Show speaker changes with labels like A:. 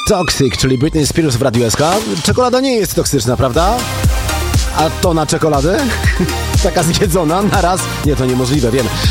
A: Toxic, czyli Britney Spears w Radiu SK. Czekolada nie jest toksyczna, prawda? A tona czekolady? Taka zjedzona na raz? Nie, to niemożliwe, wiem.